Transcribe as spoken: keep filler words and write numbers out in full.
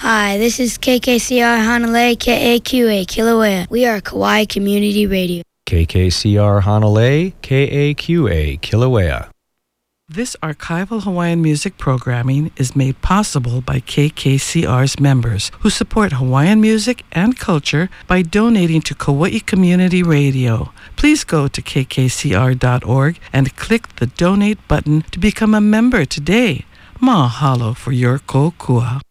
Hi, this is K K C R Hanalei K A Q A Kilauea. We are Kauai Community Radio. K K C R Hanalei K A Q A Kilauea. This archival Hawaiian music programming is made possible by K K C R's members who support Hawaiian music and culture by donating to Kauai Community Radio. Please go to k k c r dot org and click the donate button to become a member today. Mahalo for your kokua.